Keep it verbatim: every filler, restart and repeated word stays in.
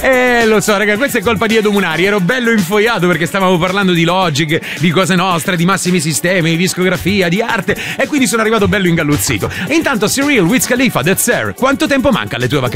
Eh, lo so, raga, questa è colpa di Edo Munari. Ero bello infoiato perché stavamo parlando di Logic, di cose nostre, di massimi sistemi, di discografia, di arte, e quindi sono arrivato bello ingalluzzito. Intanto Cyril, Wiz Khalifa, That's Air. Quanto tempo manca alle tue vacanze?